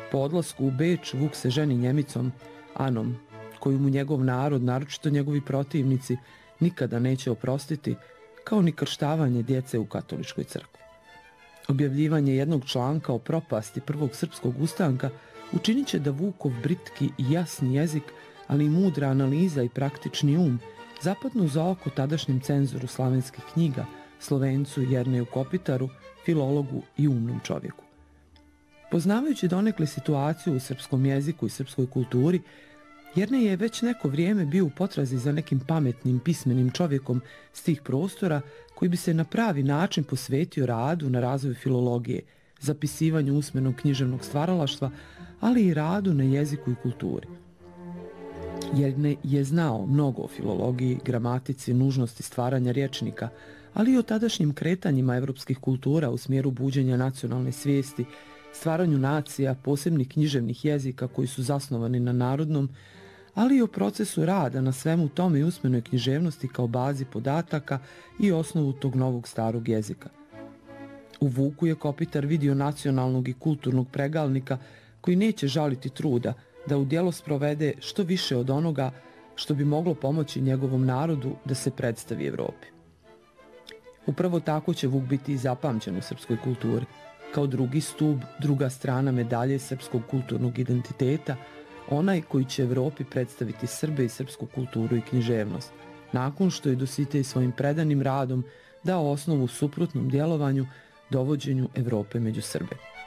Po odlasku u Beč Vuk se ženi Njemicom Anom, koju mu njegov narod, naročito njegovi protivnici, nikada neće oprostiti, kao ni krštavanje djece u katoličkoj crkvi. Objavljivanje jednog članka o propasti prvog srpskog ustanka učinit će da Vukov britki i jasni jezik, ali i mudra analiza i praktični zapadnu za oko tadašnjem cenzoru slavenskih knjiga, Slovencu Jerneju Kopitaru, filologu i umnom čovjeku. Poznavajući donekle situaciju u srpskom jeziku i srpskoj kulturi, Jernej je već neko vrijeme bio u potrazi za nekim pametnim, pismenim čovjekom s tih prostora koji bi se na pravi način posvetio radu na razvoju filologije, zapisivanju usmenog književnog stvaralaštva, ali i radu na jeziku i kulturi. Jernej je znao mnogo o filologiji, gramatici, nužnosti stvaranja rječnika, ali i o tadašnjim kretanjima evropskih kultura u smjeru buđenja nacionalne svijesti, stvaranju nacija, posebnih književnih jezika koji su zasnovani na narodnom, ali i o procesu rada na svemu tome i usmenoj književnosti kao bazi podataka i osnovu tog novog starog jezika. U Vuku je Kopitar vidio nacionalnog i kulturnog pregalnika koji neće žaliti truda da u djelo sprovede što više od onoga što bi moglo pomoći njegovom narodu da se predstavi Evropi. Upravo tako će Vuk biti i zapamćen u srpskoj kulturi, kao drugi stub, druga strana medalje srpskog kulturnog identiteta, onaj koji će Evropi predstaviti Srbe i srpsku kulturu i književnost, nakon što je Dositej svojim predanim radom dao osnovu suprotnom djelovanju, dovođenju Evrope među Srbe.